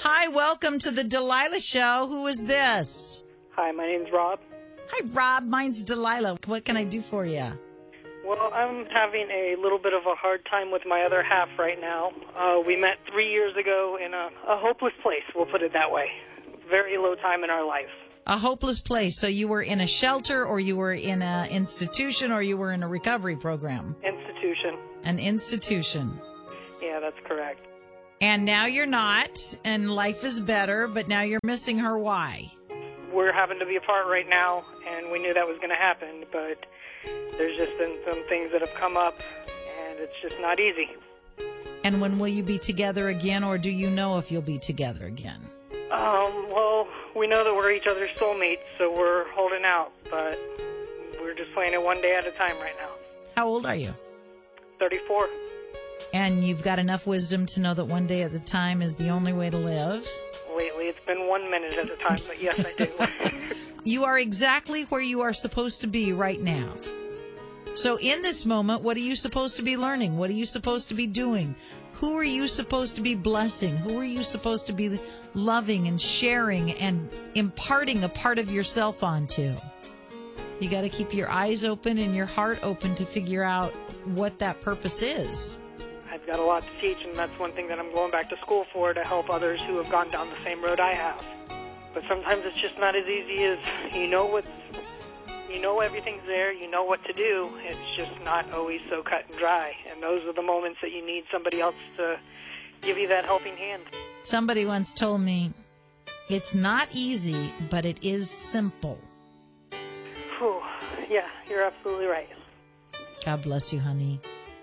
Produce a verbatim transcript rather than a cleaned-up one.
Hi, welcome to the Delilah Show. Who is this? Hi, my name's Rob. Hi, Rob. Mine's Delilah. What can I do for you? Well, I'm having a little bit of a hard time with my other half right now. Uh, we met three years ago in a, a hopeless place, we'll put it that way. Very low time in our life. A hopeless place. So you were in a shelter, or you were in an institution, or you were in a recovery program? Institution. An institution. Yeah, that's correct. And now you're not, and life is better, but now you're missing her. Why? We're having to be apart right now, and we knew that was going to happen, but there's just been some things that have come up, and it's just not easy. And when will you be together again, or do you know if you'll be together again? Um, well, we know that we're each other's soulmates, so we're holding out, but we're just playing it one day at a time right now. How old are you? thirty-four. And you've got enough wisdom to know that one day at a time is the only way to live? Lately, it's been one minute at a time, but yes, I do. You are exactly where you are supposed to be right now. So in this moment, what are you supposed to be learning? What are you supposed to be doing? Who are you supposed to be blessing? Who are you supposed to be loving and sharing and imparting a part of yourself onto? You got to keep your eyes open and your heart open to figure out what that purpose is. I've got a lot to teach, and that's one thing that I'm going back to school for, to help others who have gone down the same road I have. But sometimes it's just not as easy as you know what's, you know everything's there, you know what to do. It's just not always so cut and dry. And those are the moments that you need somebody else to give you that helping hand. Somebody once told me, it's not easy, but it is simple. Whew. Yeah, you're absolutely right. God bless you, honey.